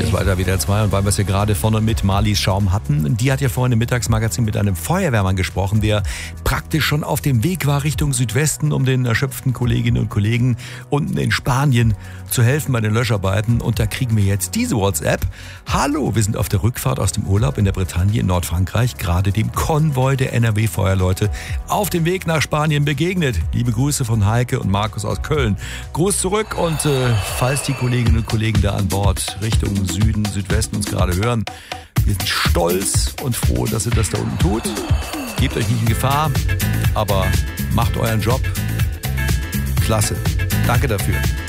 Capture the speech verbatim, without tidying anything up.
es weiter W D R zwei und weil wir es ja gerade vorne mit Marlies Schaum hatten, die hat ja vorhin im Mittagsmagazin mit einem Feuerwehrmann gesprochen, der praktisch schon auf dem Weg war Richtung Südwesten, um den erschöpften Kolleginnen und Kollegen unten in Spanien zu helfen bei den Löscharbeiten. Und da kriegen wir jetzt diese WhatsApp. Hallo, wir sind auf der Rückfahrt aus dem Urlaub in der Bretagne in Nordfrankreich, gerade dem Konvoi der N R W-Feuerleute auf dem Weg nach Spanien begegnet. Liebe Grüße von Heike und Markus aus Köln. Gruß zurück und äh, falls die Kolleginnen und Kollegen da an Bord Richtung Süden, Südwesten uns gerade hören, wir sind stolz und froh, dass ihr das da unten tut. Gebt euch nicht in Gefahr, aber macht euren Job. Klasse. Danke dafür.